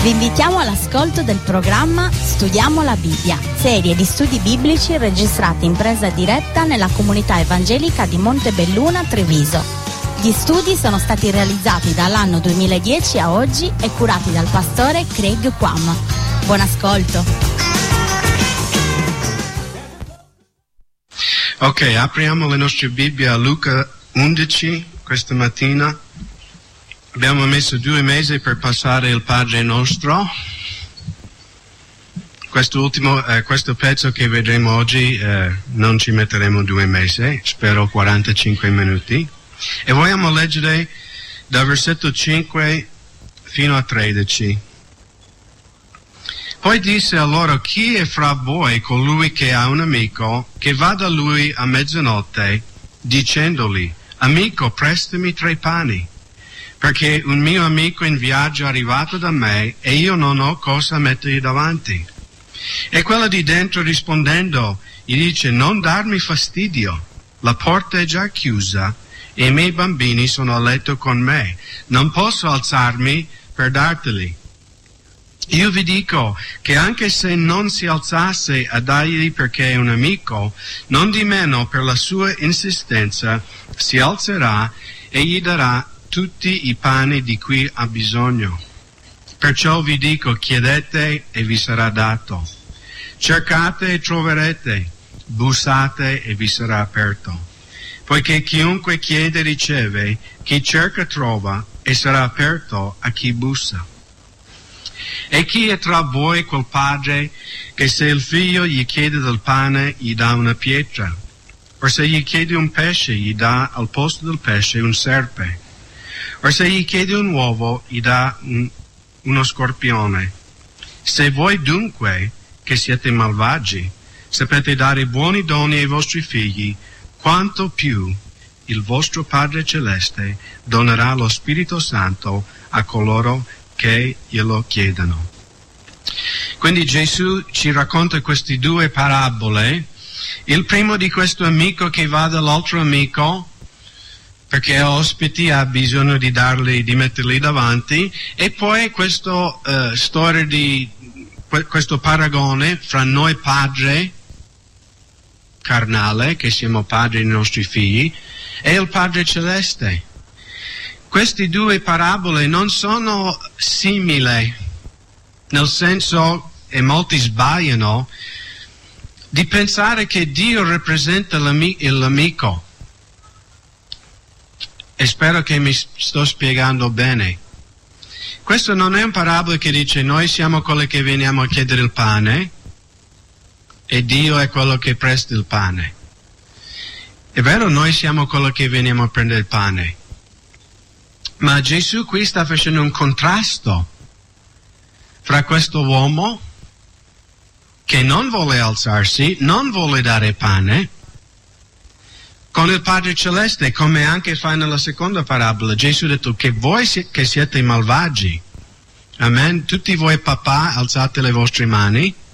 Vi invitiamo all'ascolto del programma Studiamo la Bibbia, serie di studi biblici registrati in presa diretta nella comunità evangelica di Montebelluna, Treviso. Gli studi sono stati realizzati dall'anno 2010 a oggi e curati dal pastore Craig Quam. Buon ascolto. Ok, apriamo le nostre Bibbie a Luca 11 questa mattina. Abbiamo messo 2 mesi per passare il Padre Nostro. Questo pezzo che vedremo oggi non ci metteremo 2 mesi, spero 45 minuti. E vogliamo leggere dal versetto 5 fino a 13. Poi disse a loro: chi è fra voi colui che ha un amico che va da lui a mezzanotte dicendogli: amico, prestami 3 pani, perché un mio amico in viaggio è arrivato da me e io non ho cosa mettergli davanti. E quello di dentro rispondendo gli dice: non darmi fastidio, la porta è già chiusa e i miei bambini sono a letto con me, non posso alzarmi per darteli. Io vi dico che anche se non si alzasse a dargli perché è un amico, non di meno per la sua insistenza si alzerà e gli darà tutti i pani di cui ha bisogno. Perciò vi dico: chiedete e vi sarà dato, cercate e troverete, bussate e vi sarà aperto. Poiché chiunque chiede riceve, chi cerca trova e sarà aperto a chi bussa. E chi è tra voi quel padre che se il figlio gli chiede del pane gli dà una pietra? O se gli chiede un pesce gli dà al posto del pesce un serpe? O se gli chiede un uovo gli dà uno scorpione? Se voi dunque, che siete malvagi, sapete dare buoni doni ai vostri figli, quanto più il vostro Padre Celeste donerà lo Spirito Santo a coloro che glielo chiedano. Quindi Gesù ci racconta queste 2 parabole. Il primo di questo amico che va dall'altro amico perché ospiti, ha bisogno di metterli davanti, e poi questa storia di questo paragone fra noi padre carnale, che siamo padri dei nostri figli, e il Padre Celeste. Queste 2 parabole non sono simili, nel senso, e molti sbagliano, di pensare che Dio rappresenta l'amico. E spero che mi sto spiegando bene. Questo non è un parabola che dice: noi siamo quelli che veniamo a chiedere il pane e Dio è quello che presta il pane. È vero, noi siamo quelli che veniamo a prendere il pane. Ma Gesù qui sta facendo un contrasto fra questo uomo che non vuole alzarsi, non vuole dare pane, con il Padre Celeste, come anche fa nella seconda parabola. Gesù ha detto che voi che siete malvagi. Amen. Tutti voi papà, alzate le vostre mani.